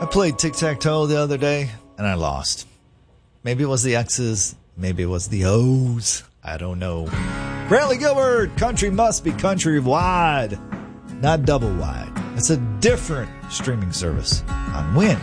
I played tic-tac-toe the other day, and I lost. Maybe it was the X's, maybe it was the O's. I don't know. Brantley Gilbert, country must be country-wide, not double-wide. It's a different streaming service on Win.